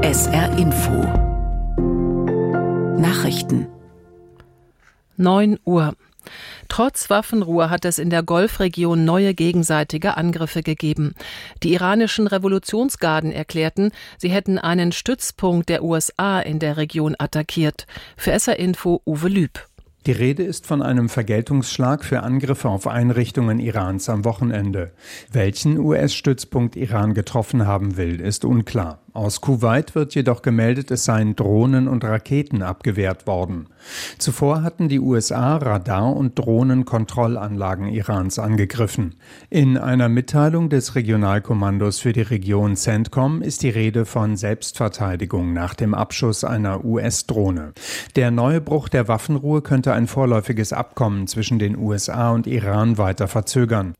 SR Info Nachrichten 9 Uhr. Trotz Waffenruhe hat es in der Golfregion neue gegenseitige Angriffe gegeben. Die iranischen Revolutionsgarden erklärten, sie hätten einen Stützpunkt der USA in der Region attackiert. Für SR Info Uwe Lüb. Die Rede ist von einem Vergeltungsschlag für Angriffe auf Einrichtungen Irans am Wochenende. Welchen US-Stützpunkt Iran getroffen haben will, ist unklar. Aus Kuwait wird jedoch gemeldet, es seien Drohnen und Raketen abgewehrt worden. Zuvor hatten die USA Radar- und Drohnenkontrollanlagen Irans angegriffen. In einer Mitteilung des Regionalkommandos für die Region CENTCOM ist die Rede von Selbstverteidigung nach dem Abschuss einer US-Drohne. Der neue Bruch der Waffenruhe könnte ein vorläufiges Abkommen zwischen den USA und Iran weiter verzögern.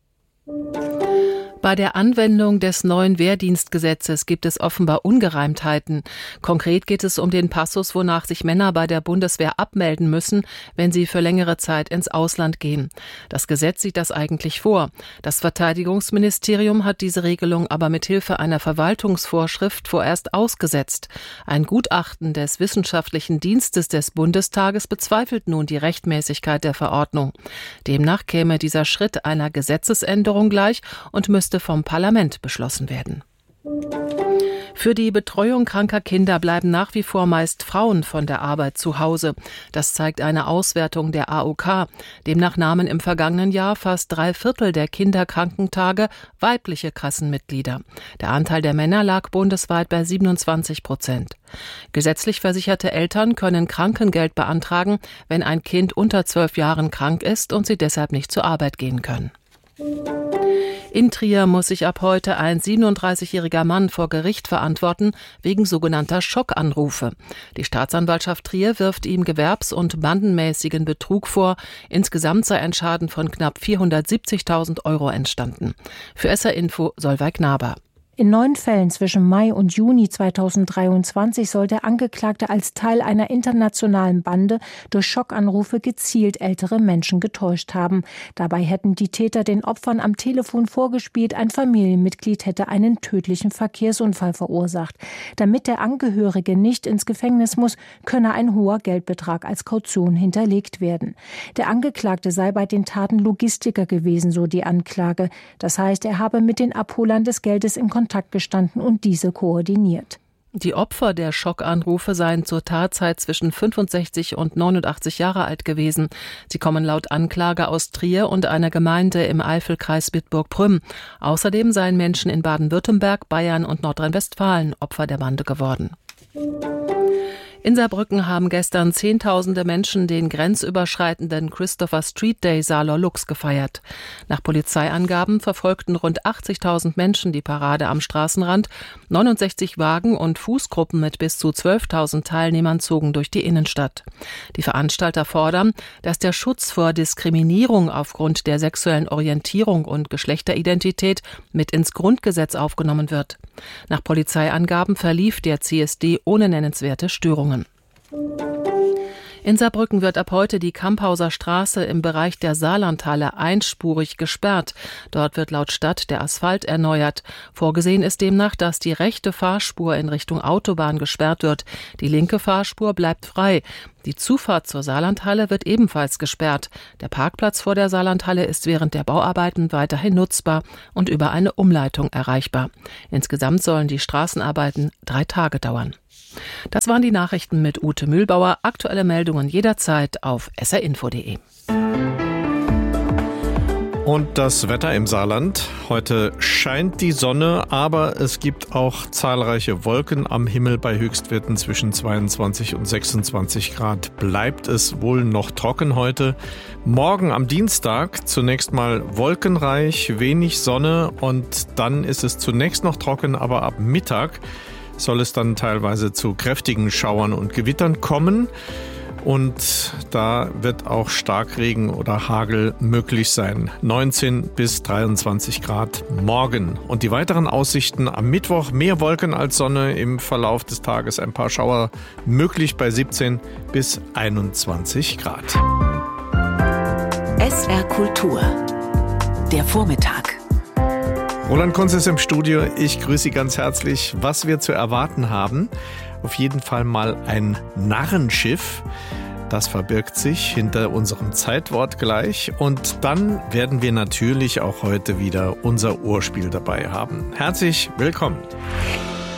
Bei der Anwendung des neuen Wehrdienstgesetzes gibt es offenbar Ungereimtheiten. Konkret geht es um den Passus, wonach sich Männer bei der Bundeswehr abmelden müssen, wenn sie für längere Zeit ins Ausland gehen. Das Gesetz sieht das eigentlich vor. Das Verteidigungsministerium hat diese Regelung aber mit Hilfe einer Verwaltungsvorschrift vorerst ausgesetzt. Ein Gutachten des Wissenschaftlichen Dienstes des Bundestages bezweifelt nun die Rechtmäßigkeit der Verordnung. Demnach käme dieser Schritt einer Gesetzesänderung gleich und müsste vom Parlament beschlossen werden. Für die Betreuung kranker Kinder bleiben nach wie vor meist Frauen von der Arbeit zu Hause. Das zeigt eine Auswertung der AOK. Demnach nahmen im vergangenen Jahr fast 3/4 der Kinderkrankentage weibliche Kassenmitglieder. Der Anteil der Männer lag bundesweit bei 27%. Gesetzlich versicherte Eltern können Krankengeld beantragen, wenn ein Kind unter 12 Jahren krank ist und sie deshalb nicht zur Arbeit gehen können. In Trier muss sich ab heute ein 37-jähriger Mann vor Gericht verantworten, wegen sogenannter Schockanrufe. Die Staatsanwaltschaft Trier wirft ihm gewerbs- und bandenmäßigen Betrug vor. Insgesamt sei ein Schaden von knapp 470.000 € entstanden. Für SR Info Solveig Naber. In 9 Fällen zwischen Mai und Juni 2023 soll der Angeklagte als Teil einer internationalen Bande durch Schockanrufe gezielt ältere Menschen getäuscht haben. Dabei hätten die Täter den Opfern am Telefon vorgespielt, ein Familienmitglied hätte einen tödlichen Verkehrsunfall verursacht. Damit der Angehörige nicht ins Gefängnis muss, könne ein hoher Geldbetrag als Kaution hinterlegt werden. Der Angeklagte sei bei den Taten Logistiker gewesen, so die Anklage. Das heißt, er habe mit den Abholern des Geldes in Kontakt gestanden und diese koordiniert. Die Opfer der Schockanrufe seien zur Tatzeit zwischen 65 und 89 Jahre alt gewesen. Sie kommen laut Anklage aus Trier und einer Gemeinde im Eifelkreis Bitburg-Prüm. Außerdem seien Menschen in Baden-Württemberg, Bayern und Nordrhein-Westfalen Opfer der Bande geworden. In Saarbrücken haben gestern Zehntausende Menschen den grenzüberschreitenden Christopher Street Day Saarler Lux gefeiert. Nach Polizeiangaben verfolgten rund 80.000 Menschen die Parade am Straßenrand. 69 Wagen und Fußgruppen mit bis zu 12.000 Teilnehmern zogen durch die Innenstadt. Die Veranstalter fordern, dass der Schutz vor Diskriminierung aufgrund der sexuellen Orientierung und Geschlechteridentität mit ins Grundgesetz aufgenommen wird. Nach Polizeiangaben verlief der CSD ohne nennenswerte Störungen. In Saarbrücken wird ab heute die Kamphauser Straße im Bereich der Saarlandhalle einspurig gesperrt. Dort wird laut Stadt der Asphalt erneuert. Vorgesehen ist demnach, dass die rechte Fahrspur in Richtung Autobahn gesperrt wird. Die linke Fahrspur bleibt frei. Die Zufahrt zur Saarlandhalle wird ebenfalls gesperrt. Der Parkplatz vor der Saarlandhalle ist während der Bauarbeiten weiterhin nutzbar und über eine Umleitung erreichbar. Insgesamt sollen die Straßenarbeiten 3 Tage dauern. Das waren die Nachrichten mit Ute Mühlbauer. Aktuelle Meldungen jederzeit auf srinfo.de. Und das Wetter im Saarland. Heute scheint die Sonne, aber es gibt auch zahlreiche Wolken am Himmel. Bei Höchstwerten zwischen 22 und 26 Grad bleibt es wohl noch trocken heute. Morgen am Dienstag zunächst mal wolkenreich, wenig Sonne und dann ist es zunächst noch trocken, aber ab Mittag soll es dann teilweise zu kräftigen Schauern und Gewittern kommen. Und da wird auch Starkregen oder Hagel möglich sein. 19 bis 23 Grad morgen. Und die weiteren Aussichten am Mittwoch: mehr Wolken als Sonne, im Verlauf des Tages ein paar Schauer möglich bei 17 bis 21 Grad. SR Kultur. Der Vormittag. Roland Kunz ist im Studio. Ich grüße Sie ganz herzlich. Was wir zu erwarten haben, auf jeden Fall mal ein Narrenschiff. Das verbirgt sich hinter unserem Zeitwort gleich. Und dann werden wir natürlich auch heute wieder unser Urspiel dabei haben. Herzlich willkommen.